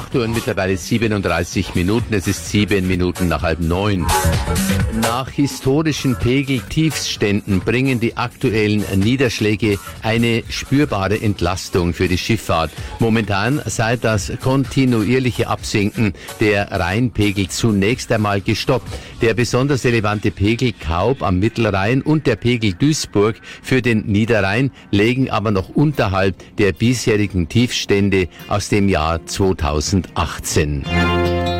8 Uhr und mittlerweile 37 Minuten. Es ist 7 Minuten nach 8:30. Nach historischen Pegeltiefsständen bringen die aktuellen Niederschläge eine spürbare Entlastung für die Schifffahrt. Momentan sei das kontinuierliche Absinken der Rheinpegel zunächst einmal gestoppt. Der besonders relevante Pegel Kaub am Mittelrhein und der Pegel Duisburg für den Niederrhein liegen aber noch unterhalb der bisherigen Tiefstände aus dem Jahr 2018.